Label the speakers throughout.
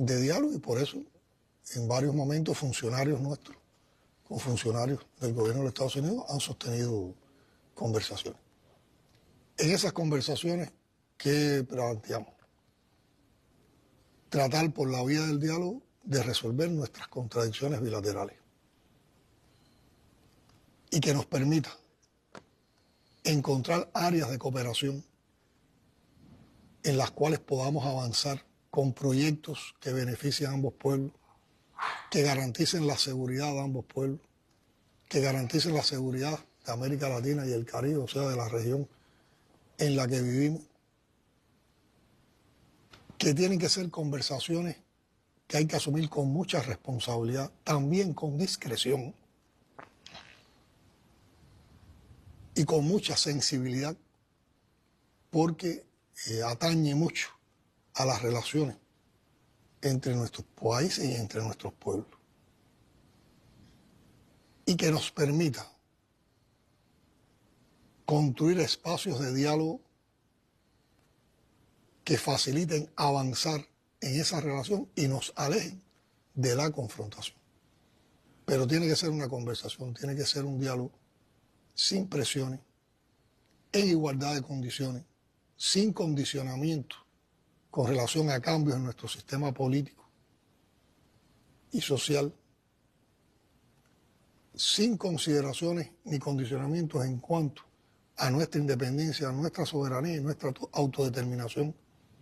Speaker 1: de diálogo, y por eso en varios momentos funcionarios nuestros con funcionarios del gobierno de los Estados Unidos han sostenido conversaciones. En esas conversaciones, ¿qué planteamos? Tratar por la vía del diálogo de resolver nuestras contradicciones bilaterales y que nos permita encontrar áreas de cooperación en las cuales podamos avanzar con proyectos que beneficien a ambos pueblos, que garanticen la seguridad de ambos pueblos, que garanticen la seguridad de América Latina y el Caribe, o sea, de la región en la que vivimos, que tienen que ser conversaciones que hay que asumir con mucha responsabilidad, también con discreción y con mucha sensibilidad, porque atañe mucho a las relaciones entre nuestros países y entre nuestros pueblos, y que nos permita construir espacios de diálogo que faciliten avanzar en esa relación y nos alejen de la confrontación. Pero tiene que ser una conversación, tiene que ser un diálogo sin presiones, en igualdad de condiciones, sin condicionamiento con relación a cambios en nuestro sistema político y social, sin consideraciones ni condicionamientos en cuanto a nuestra independencia, a nuestra soberanía y nuestra autodeterminación,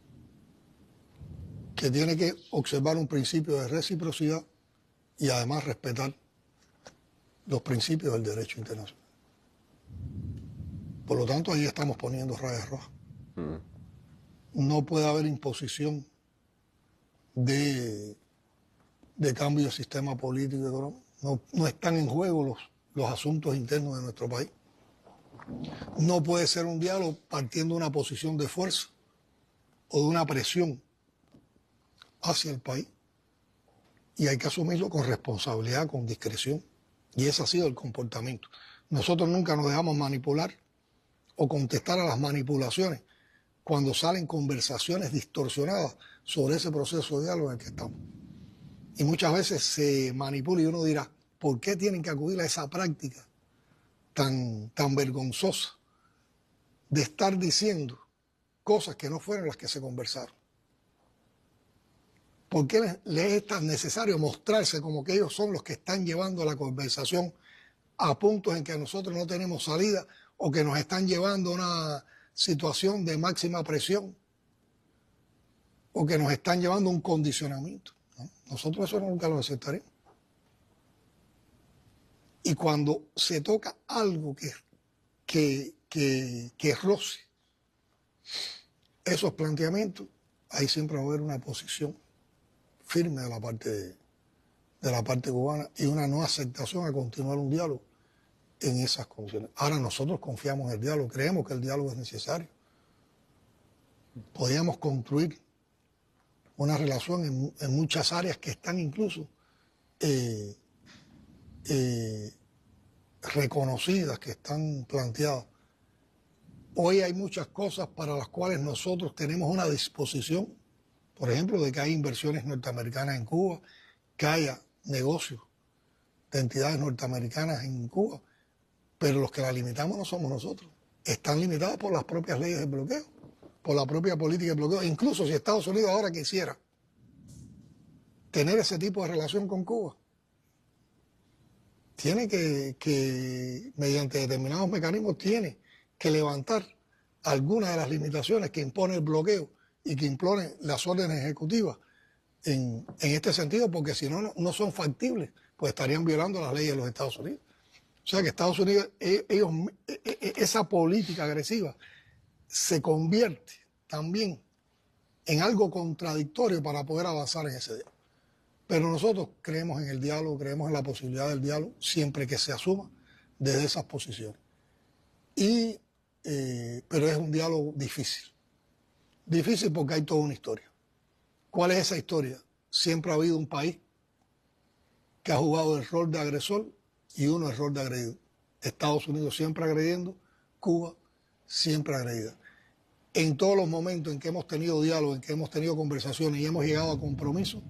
Speaker 1: que tiene que observar un principio de reciprocidad y además respetar los principios del derecho internacional. Por lo tanto, ahí estamos poniendo rayas rojas. No puede haber imposición de cambio de sistema político y económico. No están en juego los asuntos internos de nuestro país. No puede ser un diálogo partiendo de una posición de fuerza o de una presión hacia el país. Y hay que asumirlo con responsabilidad, con discreción. Y ese ha sido el comportamiento. Nosotros nunca nos dejamos manipular o contestar a las manipulaciones cuando salen conversaciones distorsionadas sobre ese proceso de diálogo en el que estamos. Y muchas veces se manipula y uno dirá, ¿por qué tienen que acudir a esa práctica tan vergonzosa de estar diciendo cosas que no fueron las que se conversaron? ¿Por qué les es tan necesario mostrarse como que ellos son los que están llevando la conversación a puntos en que nosotros no tenemos salida o que nos están llevando a una situación de máxima presión o que nos están llevando a un condicionamiento? ¿No? Nosotros eso nunca lo aceptaremos. Y cuando se toca algo que roce esos planteamientos, ahí siempre va a haber una posición firme de la parte cubana y una no aceptación a continuar un diálogo en esas condiciones. Ahora nosotros confiamos en el diálogo, creemos que el diálogo es necesario. Podríamos construir una relación en muchas áreas que están incluso reconocidas, que están planteadas. Hoy hay muchas cosas para las cuales nosotros tenemos una disposición, por ejemplo, de que hay inversiones norteamericanas en Cuba, que haya negocios de entidades norteamericanas en Cuba, pero los que la limitamos no somos nosotros. Están limitados por las propias leyes de bloqueo, por la propia política de bloqueo. Incluso si Estados Unidos ahora quisiera tener ese tipo de relación con Cuba, tiene que mediante determinados mecanismos, tiene que levantar algunas de las limitaciones que impone el bloqueo y que imponen las órdenes ejecutivas en este sentido, porque si no son factibles, pues estarían violando las leyes de los Estados Unidos. O sea que Estados Unidos, esa política agresiva se convierte también en algo contradictorio para poder avanzar en ese diálogo. Pero nosotros creemos en el diálogo, creemos en la posibilidad del diálogo, siempre que se asuma desde esas posiciones. Pero es un diálogo difícil. Difícil porque hay toda una historia. ¿Cuál es esa historia? Siempre ha habido un país que ha jugado el rol de agresor y uno el rol de agredido. Estados Unidos siempre agrediendo, Cuba siempre agredida. En todos los momentos en que hemos tenido diálogo, en que hemos tenido conversaciones y hemos llegado a compromisos,